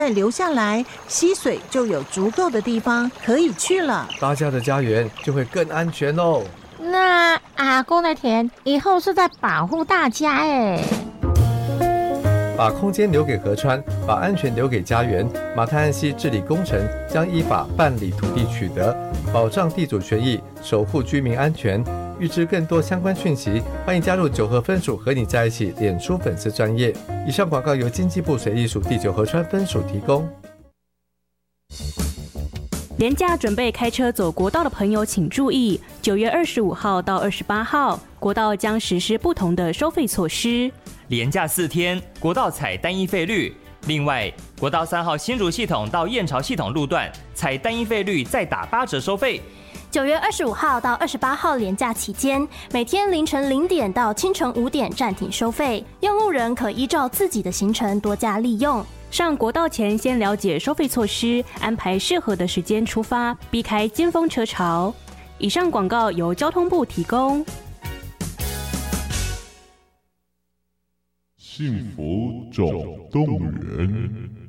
再留下来，溪水就有足够的地方可以去了， 大家的家园就会更安全哦。 那阿公的田以后是在保护大家哎。 把空间留给河川，把安全留给家园。马太安溪治理工程将依法办理土地取得，保障地主权益，守护居民安全。预知更多相关讯息，欢迎加入九合分署和你在一起脸书粉丝专页。以上广告由经济部水利署第9河川分署提供。 连假准备开车走国道的朋友请注意，9月25号到28号，国道将实施不同的收费措施。 连假4天，国道采单一费率。另外，国道3号新竹系统到燕巢系统路段采单一费率再打8折收费。 9月25号到28号连假期间，每天凌晨0点到清晨5点暂停收费，用路人可依照自己的行程多加利用。 上国道前先了解收费措施，安排适合的时间出发，避开尖峰车潮。以上广告由交通部提供。 幸福总动员。